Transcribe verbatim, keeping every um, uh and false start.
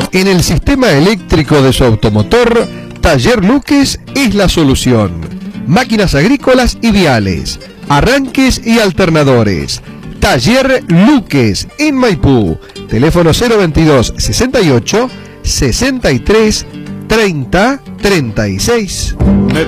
En el sistema eléctrico de su automotor, Taller Luques es la solución. Máquinas agrícolas y viales, arranques y alternadores. Taller Luques en Maipú. Teléfono cero veintidós sesenta y ocho sesenta y tres treinta treinta y seis. Me